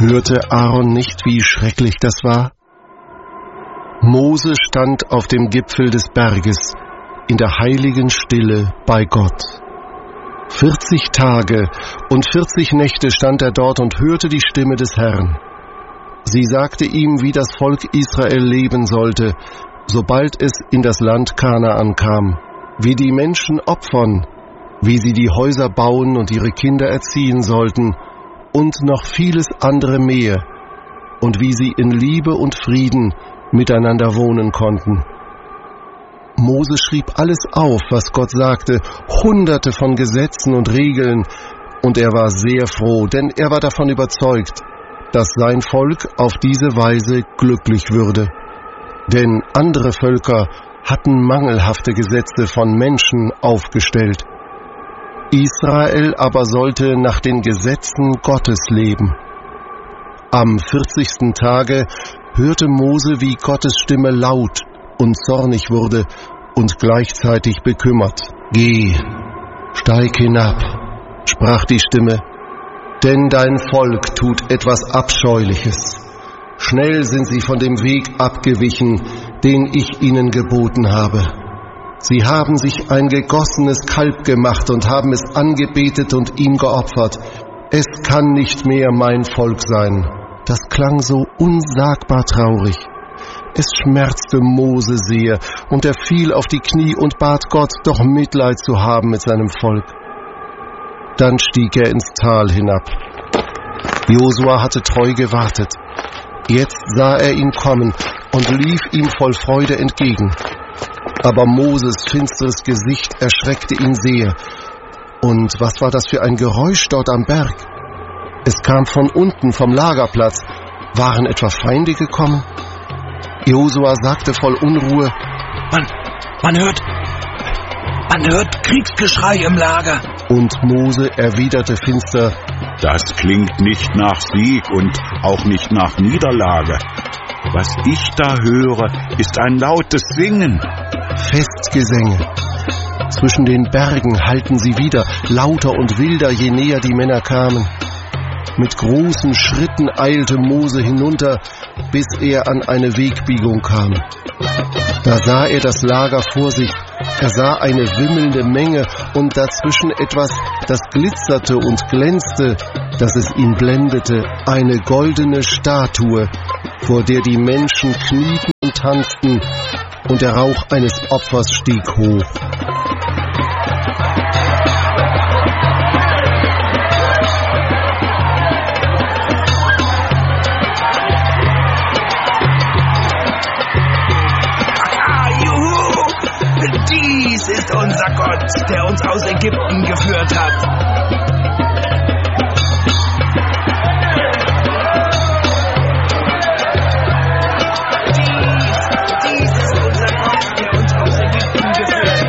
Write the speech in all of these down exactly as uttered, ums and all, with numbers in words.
Hörte Aaron nicht, wie schrecklich das war? Mose stand auf dem Gipfel des Berges, in der heiligen Stille bei Gott. Vierzig Tage und vierzig Nächte stand er dort und hörte die Stimme des Herrn. Sie sagte ihm, wie das Volk Israel leben sollte, sobald es in das Land Kanaan kam, wie die Menschen opfern, wie sie die Häuser bauen und ihre Kinder erziehen sollten und noch vieles andere mehr, und wie sie in Liebe und Frieden miteinander wohnen konnten. Mose schrieb alles auf, was Gott sagte, hunderte von Gesetzen und Regeln, und er war sehr froh, denn er war davon überzeugt, dass sein Volk auf diese Weise glücklich würde. Denn andere Völker hatten mangelhafte Gesetze von Menschen aufgestellt. Israel aber sollte nach den Gesetzen Gottes leben. Am vierzigsten Tage hörte Mose, wie Gottes Stimme laut und zornig wurde und gleichzeitig bekümmert. »Geh, steig hinab«, sprach die Stimme, »denn dein Volk tut etwas Abscheuliches. Schnell sind sie von dem Weg abgewichen, den ich ihnen geboten habe. Sie haben sich ein gegossenes Kalb gemacht und haben es angebetet und ihm geopfert. Es kann nicht mehr mein Volk sein.« Das klang so unsagbar traurig. Es schmerzte Mose sehr, und er fiel auf die Knie und bat Gott, doch Mitleid zu haben mit seinem Volk. Dann stieg er ins Tal hinab. Josua hatte treu gewartet. Jetzt sah er ihn kommen und lief ihm voll Freude entgegen. Aber Moses finsteres Gesicht erschreckte ihn sehr. Und was war das für ein Geräusch dort am Berg? Es kam von unten, vom Lagerplatz. Waren etwa Feinde gekommen? Josua sagte voll Unruhe, Man, man hört, man hört Kriegsgeschrei im Lager. Und Mose erwiderte finster, Das klingt nicht nach Sieg und auch nicht nach Niederlage. Was ich da höre, ist ein lautes Singen. Festgesänge. Zwischen den Bergen hallten sie wieder, lauter und wilder, je näher die Männer kamen. Mit großen Schritten eilte Mose hinunter, bis er an eine Wegbiegung kam. Da sah er das Lager vor sich, er sah eine wimmelnde Menge und dazwischen etwas, das glitzerte und glänzte, dass es ihn blendete, eine goldene Statue, vor der die Menschen knieten und tanzten, und der Rauch eines Opfers stieg hoch. Dies ist unser Gott, der uns aus Ägypten geführt hat. Dies, dies ist unser Gott, der uns aus Ägypten geführt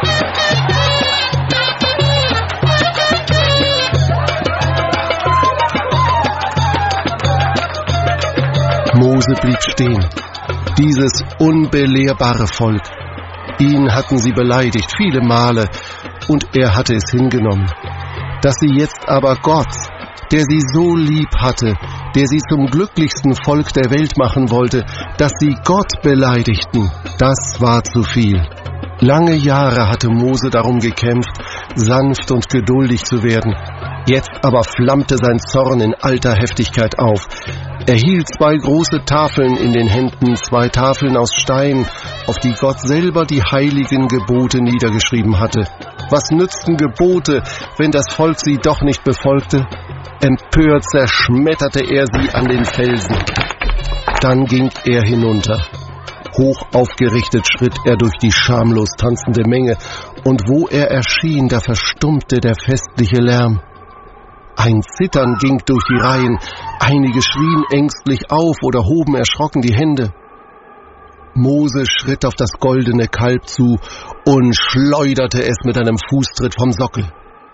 hat. Mose blieb stehen. Dieses unbelehrbare Volk. Ihn hatten sie beleidigt, viele Male, und er hatte es hingenommen. Dass sie jetzt aber Gott, der sie so lieb hatte, der sie zum glücklichsten Volk der Welt machen wollte, dass sie Gott beleidigten, das war zu viel. Lange Jahre hatte Mose darum gekämpft, sanft und geduldig zu werden. Jetzt aber flammte sein Zorn in alter Heftigkeit auf. Er hielt zwei große Tafeln in den Händen, zwei Tafeln aus Stein, auf die Gott selber die heiligen Gebote niedergeschrieben hatte. Was nützten Gebote, wenn das Volk sie doch nicht befolgte? Empört zerschmetterte er sie an den Felsen. Dann ging er hinunter. Hoch aufgerichtet schritt er durch die schamlos tanzende Menge, und wo er erschien, da verstummte der festliche Lärm. Ein Zittern ging durch die Reihen, einige schrien ängstlich auf oder hoben erschrocken die Hände. Mose schritt auf das goldene Kalb zu und schleuderte es mit einem Fußtritt vom Sockel.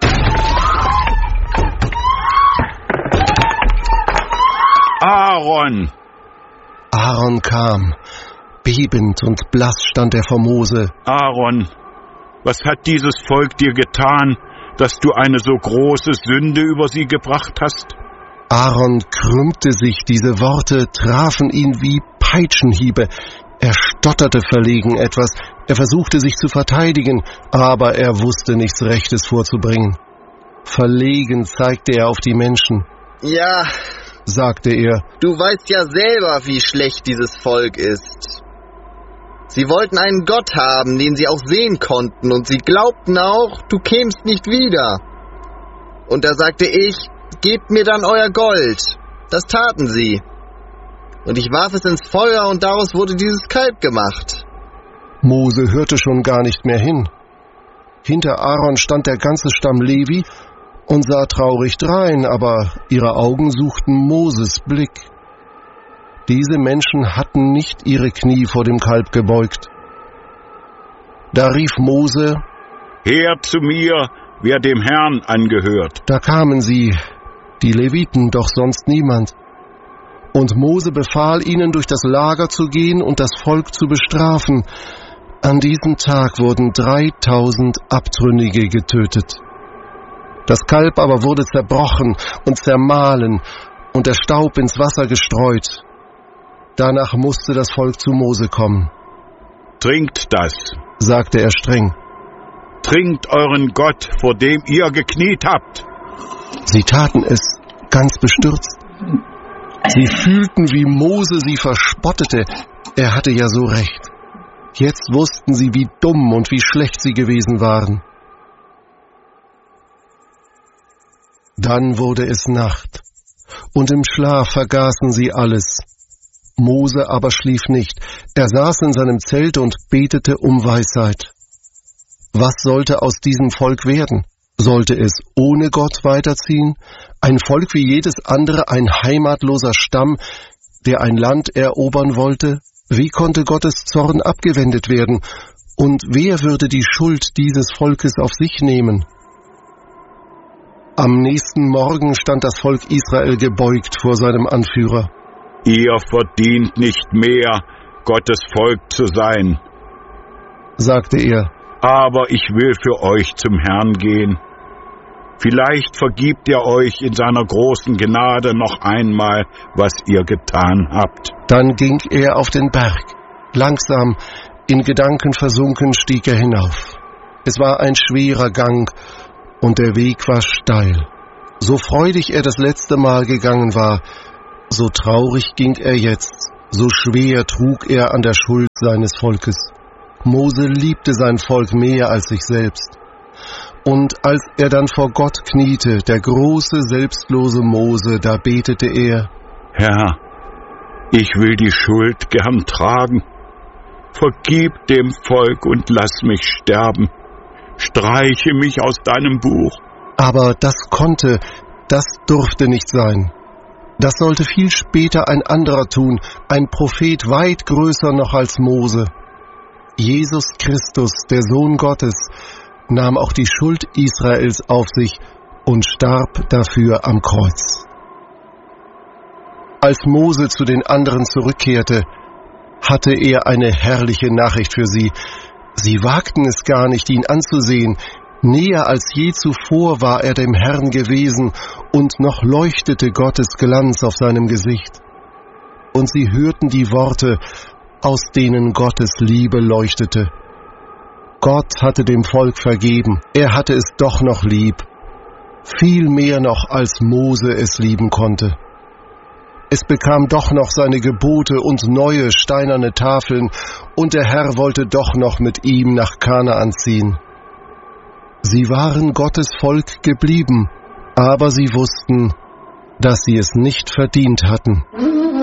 Aaron! Aaron kam. Bebend und blass stand er vor Mose. Aaron, was hat dieses Volk dir getan, dass du eine so große Sünde über sie gebracht hast? Aaron krümmte sich, diese Worte trafen ihn wie Peitschenhiebe. Er stotterte verlegen etwas, er versuchte sich zu verteidigen, aber er wusste nichts Rechtes vorzubringen. Verlegen zeigte er auf die Menschen. Ja, sagte er, du weißt ja selber, wie schlecht dieses Volk ist. Sie wollten einen Gott haben, den sie auch sehen konnten, und sie glaubten auch, du kämst nicht wieder. Und da sagte ich, gebt mir dann euer Gold. Das taten sie. Und ich warf es ins Feuer, und daraus wurde dieses Kalb gemacht. Mose hörte schon gar nicht mehr hin. Hinter Aaron stand der ganze Stamm Levi und sah traurig drein, aber ihre Augen suchten Moses Blick. Diese Menschen hatten nicht ihre Knie vor dem Kalb gebeugt. Da rief Mose: Her zu mir, wer dem Herrn angehört. Da kamen sie, die Leviten, doch sonst niemand. Und Mose befahl ihnen, durch das Lager zu gehen und das Volk zu bestrafen. An diesem Tag wurden dreitausend Abtrünnige getötet. Das Kalb aber wurde zerbrochen und zermahlen und der Staub ins Wasser gestreut. Danach musste das Volk zu Mose kommen. Trinkt das, sagte er streng. Trinkt euren Gott, vor dem ihr gekniet habt. Sie taten es, ganz bestürzt. Sie fühlten, wie Mose sie verspottete. Er hatte ja so recht. Jetzt wussten sie, wie dumm und wie schlecht sie gewesen waren. Dann wurde es Nacht, und im Schlaf vergaßen sie alles. Mose aber schlief nicht. Er saß in seinem Zelt und betete um Weisheit. Was sollte aus diesem Volk werden? Sollte es ohne Gott weiterziehen? Ein Volk wie jedes andere, ein heimatloser Stamm, der ein Land erobern wollte? Wie konnte Gottes Zorn abgewendet werden? Und wer würde die Schuld dieses Volkes auf sich nehmen? Am nächsten Morgen stand das Volk Israel gebeugt vor seinem Anführer. Ihr verdient nicht mehr, Gottes Volk zu sein, sagte er. Aber ich will für euch zum Herrn gehen. Vielleicht vergibt er euch in seiner großen Gnade noch einmal, was ihr getan habt. Dann ging er auf den Berg. Langsam, in Gedanken versunken, stieg er hinauf. Es war ein schwerer Gang und der Weg war steil. So freudig er das letzte Mal gegangen war, so traurig ging er jetzt, so schwer trug er an der Schuld seines Volkes. Mose liebte sein Volk mehr als sich selbst. Und als er dann vor Gott kniete, der große, selbstlose Mose, da betete er: Herr, ich will die Schuld gern tragen. Vergib dem Volk und lass mich sterben. Streiche mich aus deinem Buch. Aber das konnte, das durfte nicht sein. Das sollte viel später ein anderer tun, ein Prophet weit größer noch als Mose. Jesus Christus, der Sohn Gottes, nahm auch die Schuld Israels auf sich und starb dafür am Kreuz. Als Mose zu den anderen zurückkehrte, hatte er eine herrliche Nachricht für sie. Sie wagten es gar nicht, ihn anzusehen. Näher als je zuvor war er dem Herrn gewesen, und noch leuchtete Gottes Glanz auf seinem Gesicht. Und sie hörten die Worte, aus denen Gottes Liebe leuchtete. Gott hatte dem Volk vergeben, er hatte es doch noch lieb, viel mehr noch als Mose es lieben konnte. Es bekam doch noch seine Gebote und neue steinerne Tafeln, und der Herr wollte doch noch mit ihm nach Kanaan ziehen. Sie waren Gottes Volk geblieben, aber sie wussten, dass sie es nicht verdient hatten.